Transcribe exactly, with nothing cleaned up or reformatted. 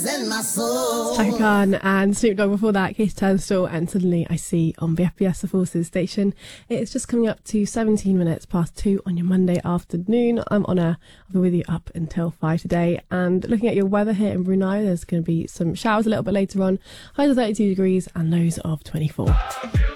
in my soul. Chaka Khan and Snoop Dogg before that, Katie Turnstall and Suddenly I See on B F B S The Forces station. It's just coming up to seventeen minutes past two on your Monday afternoon. I'm on air. I'll be with you up until five today. And looking at your weather here in Brunei, there's going to be some showers a little bit later on. Highs of thirty-two degrees and lows of twenty-four.